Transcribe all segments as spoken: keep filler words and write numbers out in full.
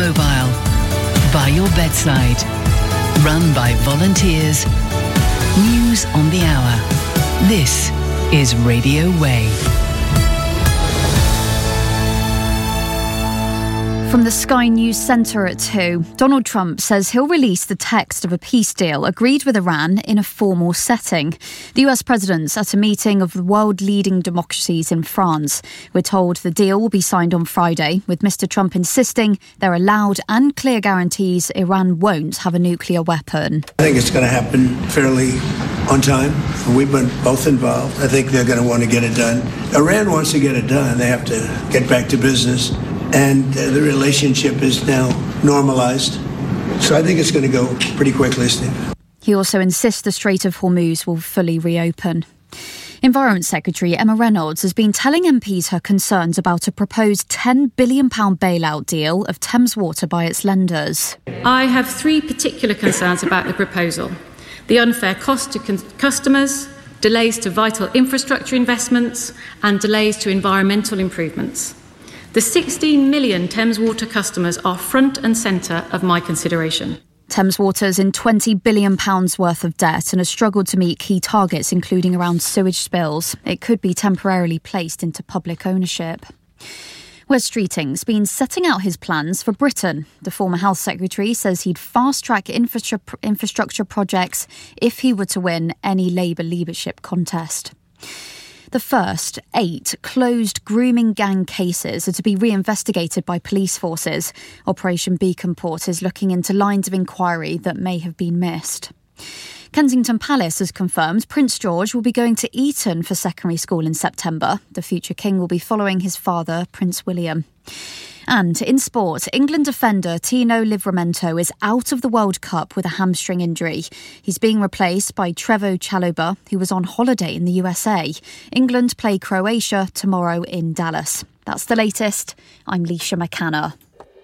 mobile, by your bedside, run by volunteers. News on the hour. This is Radio Way. From the Sky News Centre at two, Donald Trump says he'll release the text of a peace deal agreed with Iran in a formal setting. The U S president's at a meeting of the world-leading democracies in France. We're told the deal will be signed on Friday, with Mister Trump insisting there are loud and clear guarantees Iran won't have a nuclear weapon. I think it's going to happen fairly on time. We've been both involved. I think they're going to want to get it done. Iran wants to get it done. They have to get back to business. And uh, the relationship is now normalized. So I think it's going to go pretty quickly, Steve. He also insists the Strait of Hormuz will fully reopen. Environment Secretary Emma Reynolds has been telling M Ps her concerns about a proposed ten billion pounds bailout deal of Thames Water by its lenders. I have three particular concerns about the proposal. The unfair cost to con- customers, delays to vital infrastructure investments, and delays to environmental improvements. The sixteen million Thames Water customers are front and centre of my consideration. Thames Water's in twenty billion pounds worth of debt and has struggled to meet key targets, including around sewage spills. It could be temporarily placed into public ownership. Wes Streeting's been setting out his plans for Britain. The former Health Secretary says he'd fast-track infrastru- infrastructure projects if he were to win any Labour leadership contest. The first eight closed grooming gang cases are to be reinvestigated by police forces. Operation Beacon Port is looking into lines of inquiry that may have been missed. Kensington Palace has confirmed Prince George will be going to Eton for secondary school in September. The future king will be following his father, Prince William. And in sport, England defender Tino Livramento is out of the World Cup with a hamstring injury. He's being replaced by Trevoh Chalobah, who was on holiday in the U S A. England play Croatia tomorrow in Dallas. That's the latest. I'm Leisha McCanna.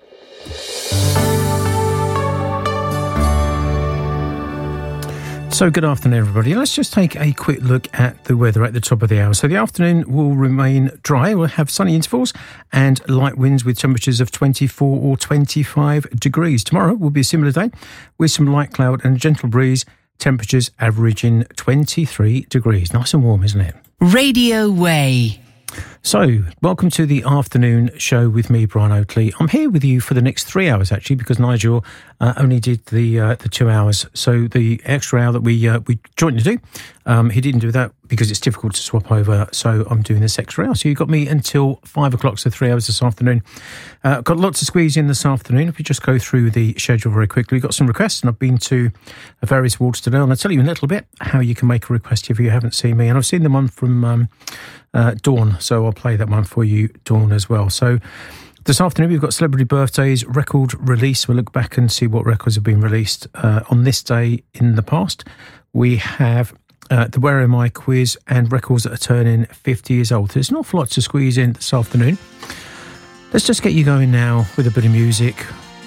So good afternoon, everybody. Let's just take a quick look at the weather at the top of the hour. So the afternoon will remain dry. We'll have sunny intervals and light winds with temperatures of twenty-four or twenty-five degrees. Tomorrow will be a similar day with some light cloud and a gentle breeze. Temperatures averaging twenty-three degrees. Nice and warm, isn't it? Radio Way. So, welcome to the afternoon show with me, Brian Oakley. I'm here with you for the next three hours, actually, because Nigel uh, only did the uh, the two hours. So the extra hour that we uh, we jointly do, um, he didn't do that because it's difficult to swap over. So I'm doing this extra hour. So you've got me until five o'clock, so three hours this afternoon. Uh, got lots to squeeze in this afternoon. If we just go through the schedule very quickly, we've got some requests, and I've been to various awards today, and I'll tell you in a little bit how you can make a request if you haven't seen me. And I've seen the one from um, uh, Dawn, so I'll play that one for you, Dawn, as well. So this afternoon we've got celebrity birthdays, record release. We'll look back and see what records have been released uh, on this day in the past. We have uh, the Where Am I quiz and records that are turning fifty years old. There's an awful lot to squeeze in this afternoon. Let's just get you going now with a bit of music.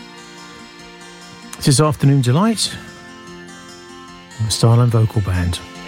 This is Afternoon Delight, the Starland Vocal Band.